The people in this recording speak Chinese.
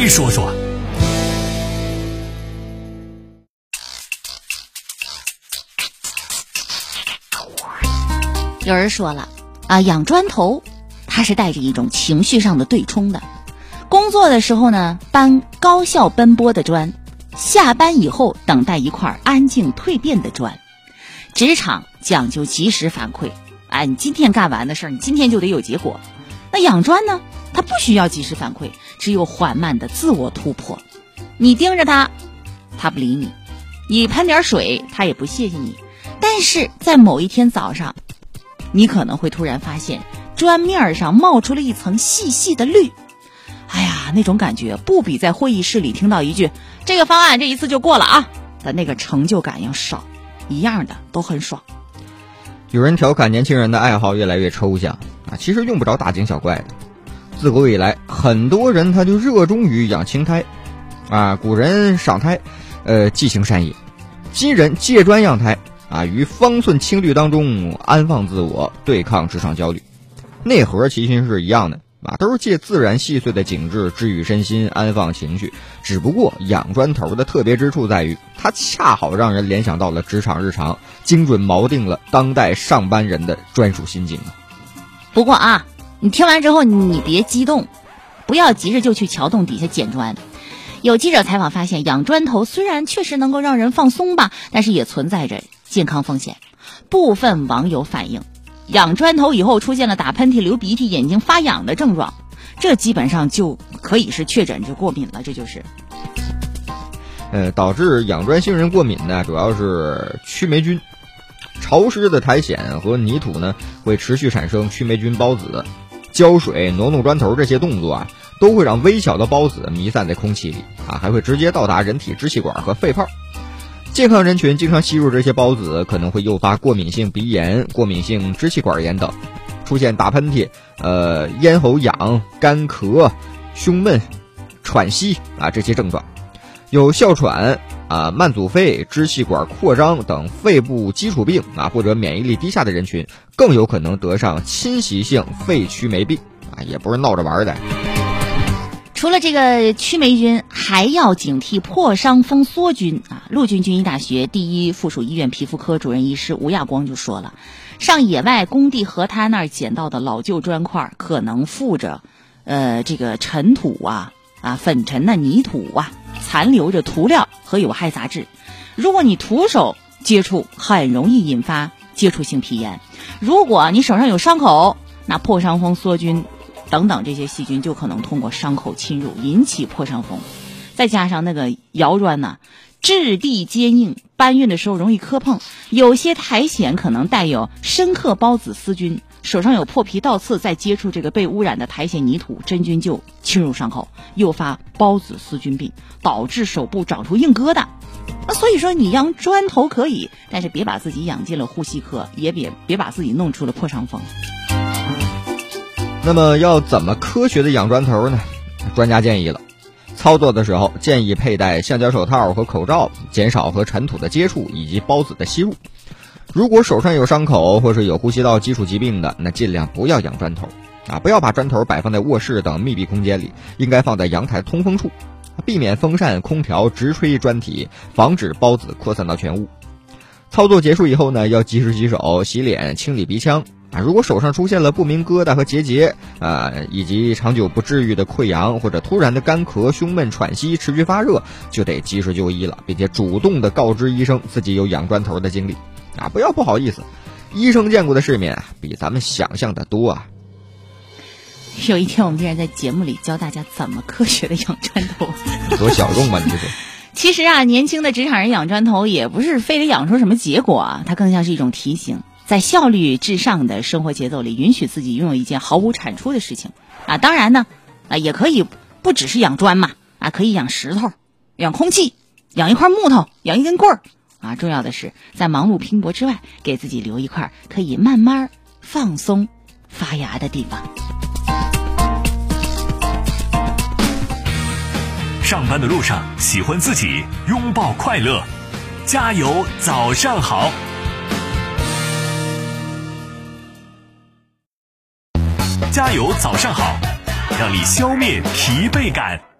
来说说。 有人说了养砖头它是带着一种情绪上的对冲的。工作的时候呢，搬高效奔波的砖，下班以后等待一块安静蜕变的砖。职场讲究及时反馈，你今天干完的事儿，你今天就得有结果。那养砖呢，它不需要及时反馈，只有缓慢的自我突破。你盯着它，它不理你；你喷点水，它也不谢谢你。但是在某一天早上，你可能会突然发现砖面上冒出了一层细细的绿。那种感觉不比在会议室里听到一句这个方案这一次就过了的那个成就感要少，一样的都很爽。 有人调侃年轻人的爱好越来越抽象其实用不着大惊小怪的。自古以来，很多人他就热衷于养青苔古人赏苔寄情善意，今人借砖养苔于方寸青绿当中安放自我，对抗职场焦虑。内核其实是一样的都是借自然细碎的景致治愈身心，安放情绪。只不过养砖头的特别之处在于，它恰好让人联想到了职场日常，精准锚定了当代上班人的专属心境。 不过你听完之后你别激动，不要急着就去桥洞底下捡砖。有记者采访发现，养砖头虽然确实能够让人放松吧，但是也存在着健康风险。部分网友反映，养砖头以后出现了打喷嚏、流鼻涕、眼睛发痒的症状，这基本上就可以是确诊就过敏了。这就是导致养砖新人过敏呢，主要是曲霉菌。潮湿的苔藓和泥土呢，会持续产生曲霉菌孢子。浇水、挪动砖头这些动作都会让微小的孢子弥散在空气里还会直接到达人体支气管和肺泡。健康人群经常吸入这些孢子，可能会诱发过敏性鼻炎、过敏性支气管炎等，出现打喷嚏、咽喉痒、干咳、胸闷、喘息这些症状。有哮喘慢阻肺、支气管扩张等肺部基础病或者免疫力低下的人群，更有可能得上侵袭性肺曲霉病也不是闹着玩的。 除了这个曲霉菌，还要警惕破伤风梭菌陆军军医大学第一附属医院皮肤科主任医师吴亚光就说了，上野外工地河滩那儿捡到的老旧砖块可能附着这个尘土粉尘泥土残留着涂料和有害杂质。如果你徒手接触，很容易引发接触性皮炎。如果你手上有伤口，那破伤风梭菌等等这些细菌就可能通过伤口侵入，引起破伤风。再加上那个窑砖质地坚硬，搬运的时候容易磕碰，有些苔藓可能带有深刻孢子丝菌，手上有破皮倒刺，再接触这个被污染的苔藓泥土，真菌就侵入伤口，诱发孢子丝菌病，导致手部长出硬疙瘩。所以说你养砖头可以，但是别把自己养进了呼吸科，也别把自己弄出了破伤风。 那么要怎么科学的养砖头呢？专家建议了，操作的时候建议佩戴橡胶手套和口罩，减少和尘土的接触以及孢子的吸入。如果手上有伤口或是有呼吸道基础疾病的，那尽量不要养砖头不要把砖头摆放在卧室等密闭空间里，应该放在阳台通风处，避免风扇、空调直吹砖体，防止孢子扩散到全屋。操作结束以后呢，要及时洗手、洗脸、清理鼻腔如果手上出现了不明疙瘩和结节以及长久不治愈的溃疡或者突然的干咳、胸闷、喘息、持续发热，就得及时就医了，并且主动的告知医生自己有养砖头的经历不要不好意思，医生见过的世面比咱们想象的多有一天我们竟然在节目里教大家怎么科学的养砖头， 多小众吧你这是。 其实年轻的职场人养砖头也不是非得养出什么结果它更像是一种提醒，在效率至上的生活节奏里，允许自己拥有一件毫无产出的事情当然呢也可以不只是养砖嘛可以养石头、养空气、养一块木头、养一根棍儿重要的是在忙碌拼搏之外，给自己留一块可以慢慢放松发芽的地方。 上班的路上喜欢自己，拥抱快乐，加油早上好。加油早上好，让你消灭疲惫感。